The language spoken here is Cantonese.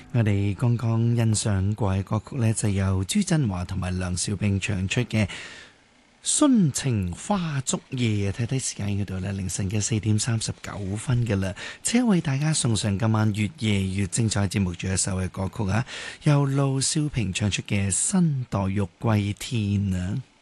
我哋剛剛欣賞過嘅歌曲呢，就由朱振華同埋梁兆平唱出嘅《殉情花燭夜》。睇睇時間嗰度呢，凌晨嘅4:39嘅啦。請為大家送上今晚越夜越精彩節目最後一首嘅歌曲啊，由盧少平唱出嘅《新黛玉歸天》啊。